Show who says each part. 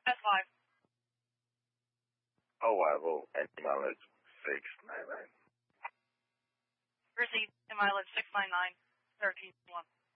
Speaker 1: S5.
Speaker 2: Arrival at mileage 699.
Speaker 1: Received in mileage 699, 13-1.